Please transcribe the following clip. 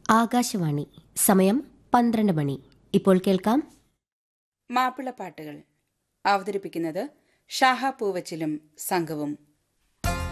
ആകാശവാണി. സമയം 12 മണി. ഇപ്പോൾ കേൾക്കാം മാപ്പിളപ്പാട്ടുകൾ. അവതരിപ്പിക്കുന്നത് ഷാഹ പൂവച്ചിലും സംഘവും.